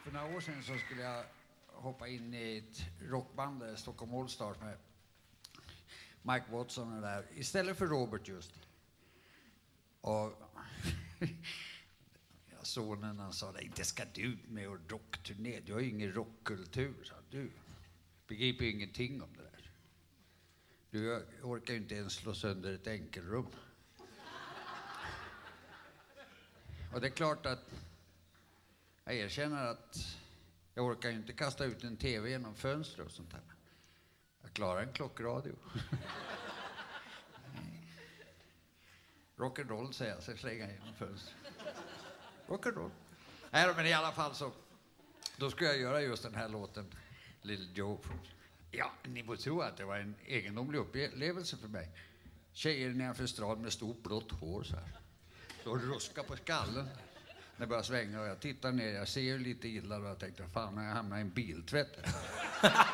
För några år sedan så skulle jag hoppa in i ett rockband där, Stockholm All Stars med Mike Watson och där, istället för Robert just. Och sonen han sa, inte ska du ut med och rockturné, du har ju ingen rockkultur, sa du. Begriper ju ingenting om det där. Du orkar ju inte ens slå sönder ett enkelrum. Och det är klart att jag erkänner att jag orkar ju inte kasta ut en tv genom fönster och sånt där. Jag klarar en klockradio. Rock'n'roll säger jag, så slänger jag genom fönster. Rock'n'roll. Nej, men i alla fall så, då skulle jag göra just den här låten, Little Joe. Ja, ni får tro att det var en egendomlig upplevelse för mig. Tjejer nedanför strad med stort blått hår så här. Så ruska på skallen när jag börjar svänga och jag tittar ner, jag ser ju lite illa och jag tänkte, fan, jag hamnar i en biltvätt.